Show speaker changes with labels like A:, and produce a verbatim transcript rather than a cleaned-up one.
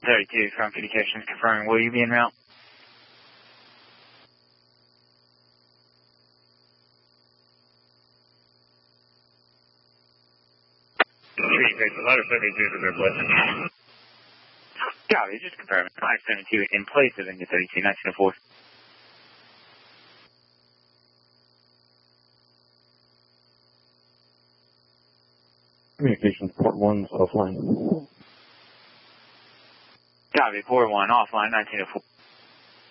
A: thirty-two from communications confirming. Will you be en route?
B: Ladder seventy-two to their blessing.
A: Copy, just confirming. five seventy-two in place of India thirty-two, nineteen oh four.
B: Communications, port one's offline.
A: Copy, port one offline, nineteen oh four.